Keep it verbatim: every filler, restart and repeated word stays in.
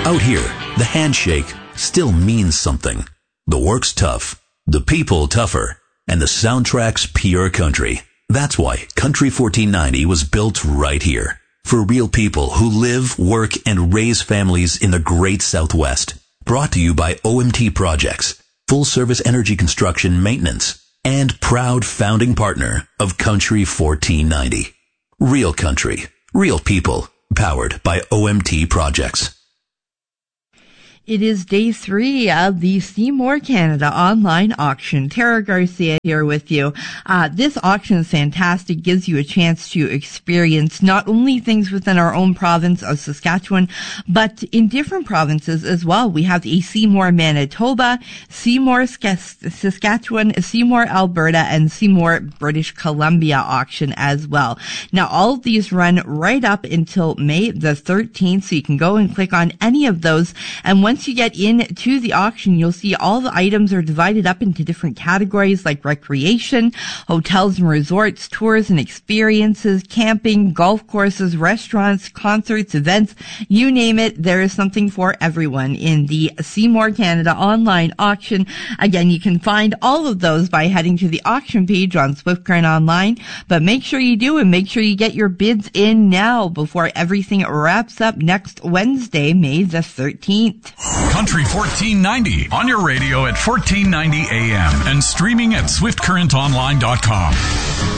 Out here, the handshake still means something. The work's tough, the people tougher, and the soundtrack's pure country. That's why Country fourteen ninety was built right here. For real people who live, work, and raise families in the great Southwest. Brought to you by O M T Projects, full service energy construction maintenance, and proud founding partner of Country fourteen ninety. Real country, real people, powered by O M T Projects. It is day three of the Seymour Canada online auction. Tara Garcia here with you. Uh, this auction is fantastic, gives you a chance to experience not only things within our own province of Saskatchewan, but in different provinces as well. We have a Seymour, Manitoba, Seymour, Saskatchewan, Seymour, Alberta, and Seymour, British Columbia auction as well. Now, all of these run right up until May the thirteenth, so you can go and click on any of those. And once Once you get into the auction, you'll see all the items are divided up into different categories like recreation, hotels and resorts, tours and experiences, camping, golf courses, restaurants, concerts, events, you name it. There is something for everyone in the Seymour Canada online auction. Again, you can find all of those by heading to the auction page on Swift Current Online, but make sure you do and make sure you get your bids in now before everything wraps up next Wednesday, May the thirteenth. Country fourteen ninety on your radio at fourteen ninety A M and streaming at swift current online dot com.